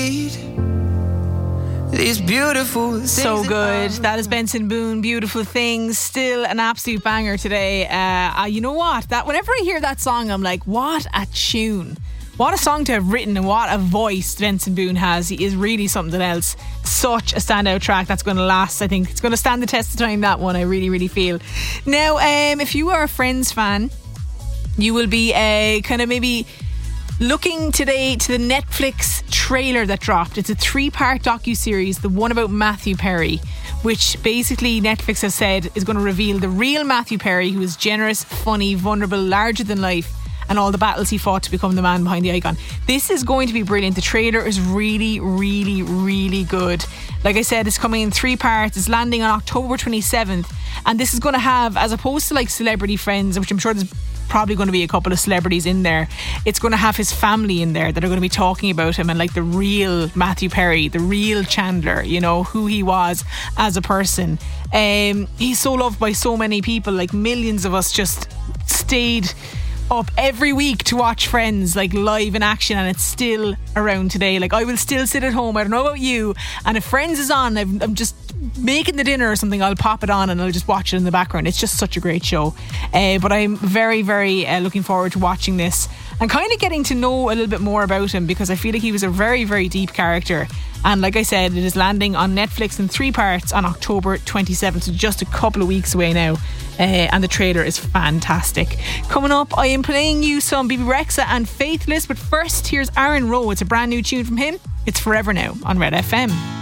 These beautiful things. So good. That is Benson Boone, Beautiful Things. Still an absolute banger today. You know what? That whenever I hear that song, I'm like, what a tune. What a song to have written, and what a voice Benson Boone has. He is really something else. Such a standout track that's going to last. I think it's going to stand the test of time, that one. I really, really feel. Now, if you are a Friends fan, you will be kind of maybe looking today to the Netflix trailer that dropped. It's a 3-part docu-series, the one about Matthew Perry, which basically Netflix has said is going to reveal the real Matthew Perry, who is generous, funny, vulnerable, larger than life, and all the battles he fought to become the man behind the icon. This is going to be brilliant. The trailer is really, really, really good. Like I said, it's coming in 3 parts. It's landing on October 27th, and this is going to have, as opposed to like Celebrity Friends, which I'm sure there's probably going to be a couple of celebrities in there, it's going to have his family in there that are going to be talking about him, and like the real Matthew Perry, the real Chandler, you know, who he was as a person. He's so loved by so many people. Like millions of us just stayed up every week to watch Friends like live in action, and it's still around today. Like I will still sit at home, I don't know about you, and if Friends is on, I'm just making the dinner or something, I'll pop it on and I'll just watch it in the background. It's just such a great show. But I'm very, very looking forward to watching this and kind of getting to know a little bit more about him, because I feel like he was a very, very deep character. And like I said, it is landing on Netflix in 3 parts on October 27th, so just a couple of weeks away now. And the trailer is fantastic. Coming up, I am playing you some Bebe Rexha and Faithless, but first here's Aaron Rowe. It's a brand new tune from him. It's Forever Now on Red FM.